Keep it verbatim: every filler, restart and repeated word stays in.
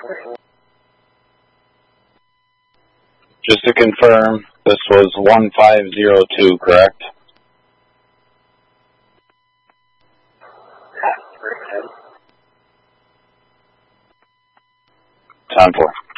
Just to confirm, this was one five zero two, correct? Time for.